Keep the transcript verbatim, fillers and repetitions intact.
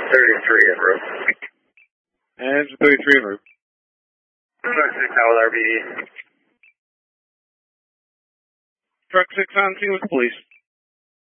thirty-three en route. Engine thirty-three en route. Truck six out with R B D. Truck six on scene with the police.